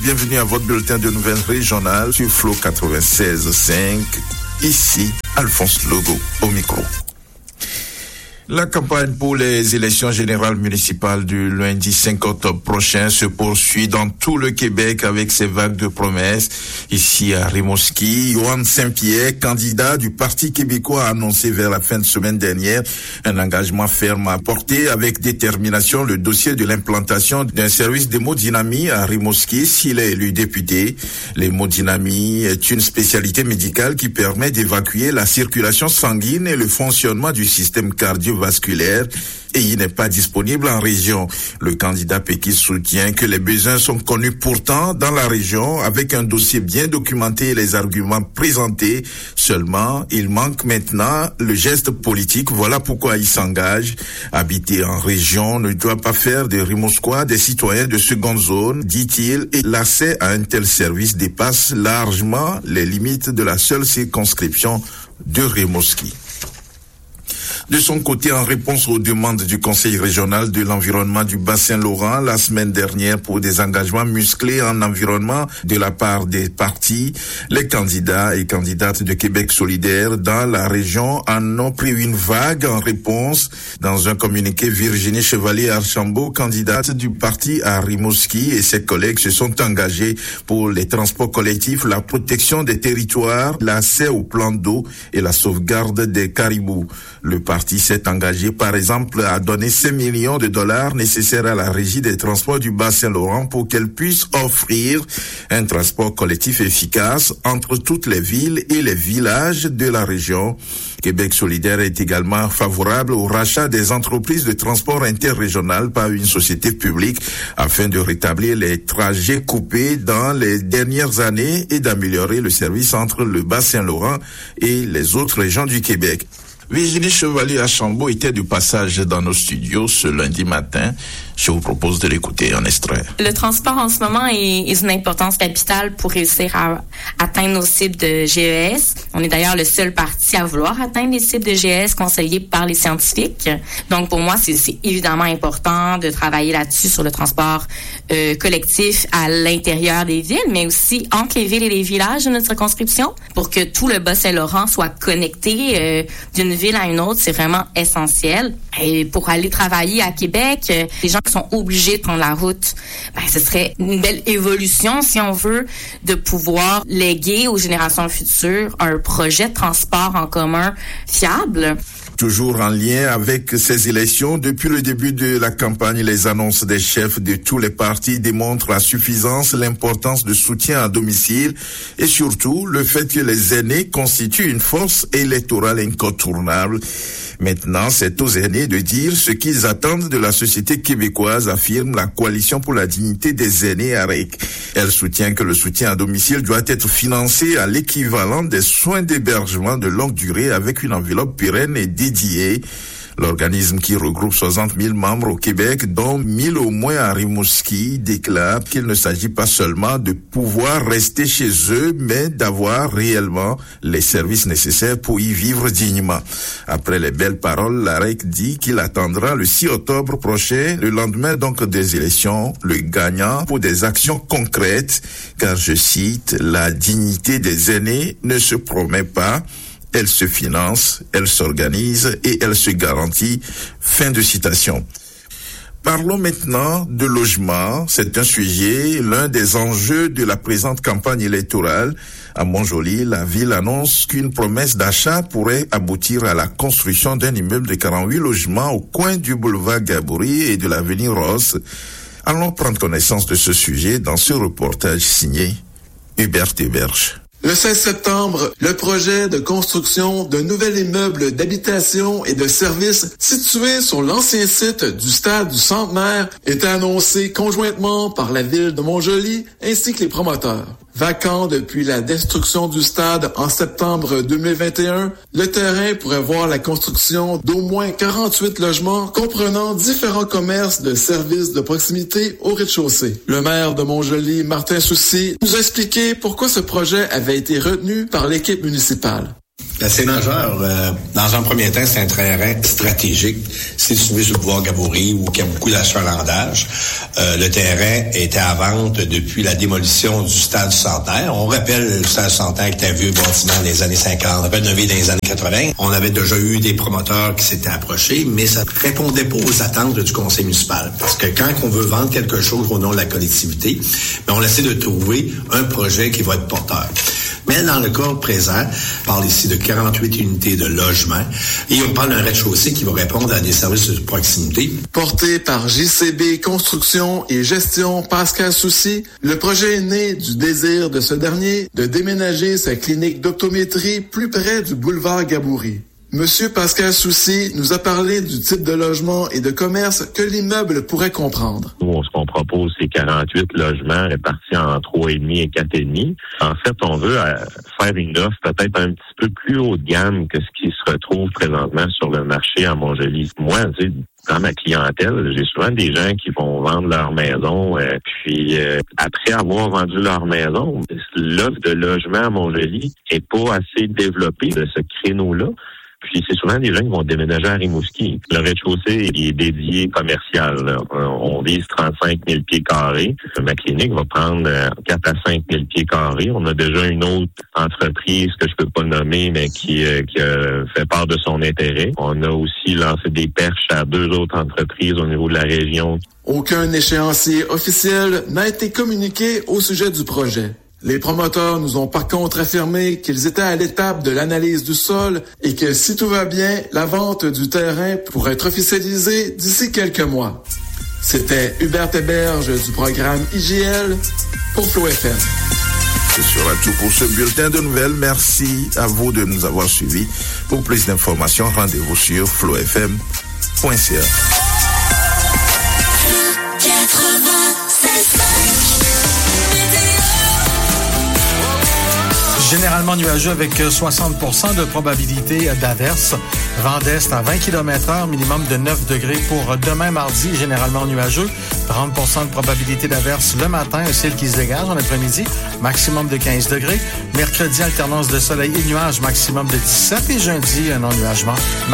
Bienvenue à votre bulletin de nouvelles régionales sur Flow 96.5. Ici, Alphonse Logo au micro. La campagne pour les élections générales municipales du lundi 5 octobre prochain se poursuit dans tout le Québec avec ses vagues de promesses. Ici à Rimouski, Yohan Saint-Pierre, candidat du Parti québécois, a annoncé vers la fin de semaine dernière un engagement ferme à porter avec détermination le dossier de l'implantation d'un service d'hémodynamie à Rimouski s'il est élu député. L'hémodynamie est une spécialité médicale qui permet d'évacuer la circulation sanguine et le fonctionnement du système cardiovasculaire et il n'est pas disponible en région. Le candidat péquiste soutient que les besoins sont connus pourtant dans la région avec un dossier bien documenté et les arguments présentés. Seulement, il manque maintenant le geste politique. Voilà pourquoi il s'engage. Habiter en région ne doit pas faire des Rimouskois des citoyens de seconde zone, dit-il, et l'accès à un tel service dépasse largement les limites de la seule circonscription de Rimouski. De son côté, en réponse aux demandes du Conseil régional de l'environnement du Bas-Saint-Laurent la semaine dernière pour des engagements musclés en environnement de la part des partis, les candidats et candidates de Québec solidaire dans la région en ont pris une vague en réponse. Dans un communiqué, Virginie Chevalier-Archambault, candidate du parti à Rimouski, et ses collègues se sont engagés pour les transports collectifs, la protection des territoires, l'accès aux plans d'eau et la sauvegarde des caribous. Le parti s'est engagé, par exemple, à donner 5 millions de dollars nécessaires à la Régie des transports du Bas-Saint-Laurent pour qu'elle puisse offrir un transport collectif efficace entre toutes les villes et les villages de la région. Québec solidaire est également favorable au rachat des entreprises de transport interrégional par une société publique afin de rétablir les trajets coupés dans les dernières années et d'améliorer le service entre le Bas-Saint-Laurent et les autres régions du Québec. Virginie Chevalier-Archambault était du passage dans nos studios ce lundi matin. Je vous propose de l'écouter en extrait. Le transport en ce moment est d'une importance capitale pour réussir à atteindre nos cibles de GES. On est d'ailleurs le seul parti à vouloir atteindre les cibles de GES conseillées par les scientifiques. Donc pour moi, c'est évidemment important de travailler là-dessus sur le transport collectif à l'intérieur des villes, mais aussi entre les villes et les villages de notre circonscription pour que tout le Bas-Saint-Laurent soit connecté d'une ville à une autre. C'est vraiment essentiel. Et pour aller travailler à Québec, les gens qui sont obligés de prendre la route, ce serait une belle évolution, si on veut, de pouvoir léguer aux générations futures un projet de transport en commun fiable. Toujours en lien avec ces élections, depuis le début de la campagne, les annonces des chefs de tous les partis démontrent la suffisance, l'importance de soutien à domicile et surtout le fait que les aînés constituent une force électorale incontournable. Maintenant, c'est aux aînés de dire ce qu'ils attendent de la société québécoise, affirme la Coalition pour la dignité des aînés AREC. Elle soutient que le soutien à domicile doit être financé à l'équivalent des soins d'hébergement de longue durée avec une enveloppe pérenne et dédiée. L'organisme qui regroupe 60 000 membres au Québec, dont 1000 au moins à Rimouski, déclare qu'il ne s'agit pas seulement de pouvoir rester chez eux, mais d'avoir réellement les services nécessaires pour y vivre dignement. Après les belles paroles, l'AREC dit qu'il attendra le 6 octobre prochain, le lendemain donc des élections, le gagnant pour des actions concrètes, car je cite, la dignité des aînés ne se promet pas. Elle se finance, elle s'organise et elle se garantit. Fin de citation. Parlons maintenant de logement. C'est un sujet, l'un des enjeux de la présente campagne électorale. À Montjoly, la ville annonce qu'une promesse d'achat pourrait aboutir à la construction d'un immeuble de 48 logements au coin du boulevard Gabouri et de l'avenue Ross. Allons prendre connaissance de ce sujet dans ce reportage signé Hubert Héberge. Le 16 septembre, le projet de construction d'un nouvel immeuble d'habitation et de services situé sur l'ancien site du stade du Centenaire était annoncé conjointement par la ville de Montjoly ainsi que les promoteurs. Vacant depuis la destruction du stade en septembre 2021, le terrain pourrait voir la construction d'au moins 48 logements comprenant différents commerces de services de proximité au rez-de-chaussée. Le maire de Montjoly, Martin Soucy, nous a expliqué pourquoi ce projet avait été retenu par l'équipe municipale. C'est majeur. Dans un premier temps, c'est un terrain stratégique. C'est situé sur le boulevard Gabory où il y a beaucoup d'achalandage. Le terrain était à vente depuis la démolition du stade du Centenaire. On rappelle le stade du Centenaire qui était un vieux bâtiment des années 50, rénové dans les années 80. On avait déjà eu des promoteurs qui s'étaient approchés, mais ça ne répondait pas aux attentes du conseil municipal. Parce que quand on veut vendre quelque chose au nom de la collectivité, on essaie de trouver un projet qui va être porteur. Mais dans le cas présent, on parle ici de 48 unités de logement et on parle d'un rez-de-chaussée qui va répondre à des services de proximité. Porté par JCB Construction et Gestion Pascal Soucy, le projet est né du désir de ce dernier de déménager sa clinique d'optométrie plus près du boulevard Gabory. Monsieur Pascal Soucy nous a parlé du type de logement et de commerce que l'immeuble pourrait comprendre. Nous, ce qu'on propose, c'est 48 logements répartis en 3,5 et 4,5. En fait, on veut faire une offre peut-être un petit peu plus haut de gamme que ce qui se retrouve présentement sur le marché à Montjoly. Moi, tu sais, dans ma clientèle, j'ai souvent des gens qui vont vendre leur maison, puis après avoir vendu leur maison, l'offre de logement à Montjoly est pas assez développée de ce créneau-là. Puis c'est souvent des gens qui vont déménager à Rimouski. Le rez-de-chaussée est dédié commercial. Là. On vise 35 000 pieds carrés. Ma clinique va prendre 4 à 5 000 pieds carrés. On a déjà une autre entreprise que je peux pas nommer, mais qui fait part de son intérêt. On a aussi lancé des perches à 2 autres entreprises au niveau de la région. Aucun échéancier officiel n'a été communiqué au sujet du projet. Les promoteurs nous ont par contre affirmé qu'ils étaient à l'étape de l'analyse du sol et que si tout va bien, la vente du terrain pourrait être officialisée d'ici quelques mois. C'était Hubert Héberge du programme IGL pour Flow FM. Ce sera tout pour ce bulletin de nouvelles. Merci à vous de nous avoir suivis. Pour plus d'informations, rendez-vous sur flowfm.ca. Généralement nuageux avec 60% de probabilité d'averse. Vent d'est à 20 km/h, minimum de 9 degrés pour demain mardi, généralement nuageux. 30% de probabilité d'averse le matin, un ciel qui se dégage en après-midi, maximum de 15 degrés. Mercredi, alternance de soleil et nuages, maximum de 17 et jeudi, un ennuagement.